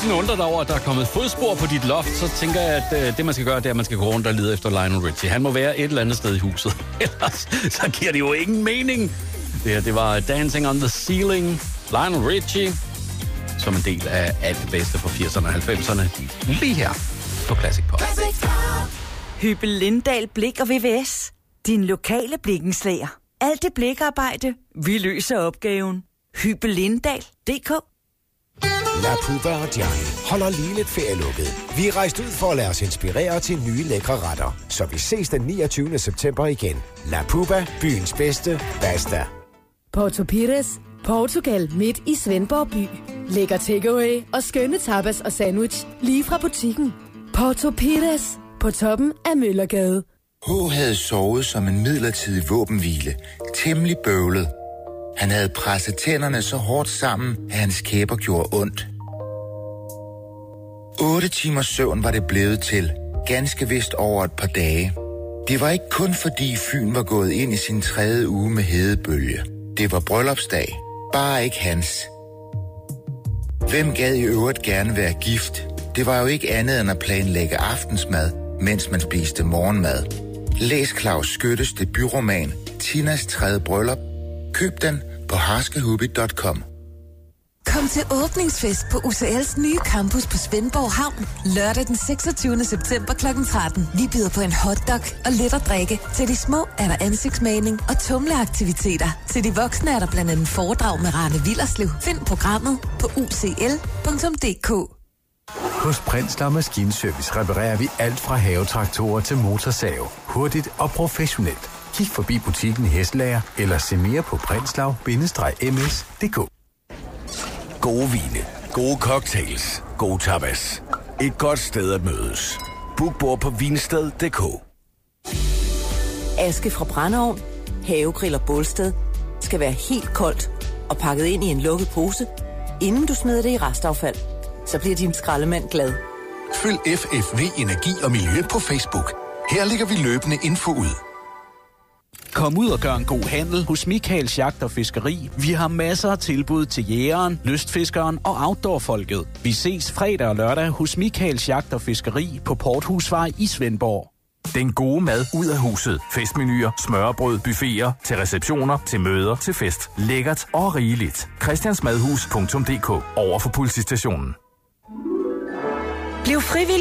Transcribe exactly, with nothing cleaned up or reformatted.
sådan undrer dig over, at der er kommet fodspor på dit loft, så tænker jeg, at øh, det man skal gøre, det er, at man skal gå rundt og lede efter Lionel Richie. Han må være et eller andet sted i huset. Ellers så giver det jo ingen mening. Det her, det var Dancing on the Ceiling, Lionel Richie, som en del af alt det bedste fra firserne og halvfemserne. Lige her på Classic Pop. Hyppe Lindahl Blik og V V S. Din lokale blikkenslager. Alt det blikarbejde, vi løser opgaven. Hyppe Lindahl punktum d k. La Puba og Gianni holder lige lidt ferielukket. Vi er rejst ud for at lade os inspirere til nye lækre retter. Så vi ses den niogtyvende september igen. La Puba, byens bedste, basta. Porto Pires, Portugal midt i Svendborg by. Lækker takeaway og skønne tapas og sandwich lige fra butikken. Porto Pires, på toppen af Møllergade. H havde sovet som en midlertidig våbenhvile. Temmelig bøvlet. Han havde presset tænderne så hårdt sammen, at hans kæber gjorde ondt. Otte timers søvn var det blevet til, ganske vist over et par dage. Det var ikke kun fordi Fyn var gået ind i sin tredje uge med hedebølge. Det var bryllupsdag, bare ikke hans. Hvem gad i øvrigt gerne være gift? Det var jo ikke andet end at planlægge aftensmad, mens man spiste morgenmad. Læs Claus Skyttes debutroman Tinas tredje bryllup. Køb den på harskehubby punktum com. Kom til åbningsfest på U C L's nye campus på Svendborg Havn lørdag den seksogtyvende september klokken tretten. Vi byder på en hotdog og lidt at drikke. Til de små er der ansigtsmaling og tumleaktiviteter. Til de voksne er der blandt andet foredrag med Rane Willerslev. Find programmet på u c l punktum d k. Hos Prindslov Maskinservice reparerer vi alt fra havetraktorer til motorsave. Hurtigt og professionelt. Kig forbi butikken Hestlager eller se mere på prindslov bindestreg m s punktum d k. Gode vine, gode cocktails, gode tapas. Et godt sted at mødes. Book bord på vinsted punktum d k. Aske fra brændeovn, havegrill og bålsted skal være helt koldt og pakket ind i en lukket pose, inden du smider det i restaffald. Så bliver din skraldemand glad. Følg F F V Energi og Miljø på Facebook. Her lægger vi løbende info ud. Kom ud og gør en god handel hos Michaels Jagt og Fiskeri. Vi har masser af tilbud til jægeren, lystfiskeren og outdoorfolket. Vi ses fredag og lørdag hos Michaels Jagt og Fiskeri på Porthusvej i Svendborg. Den gode mad ud af huset. Festmenuer, smørrebrød, buffeter, til receptioner, til møder, til fest. Lækkert og rigeligt. christiansmadhus punktum d k. Over for politistationen. Bliv frivillig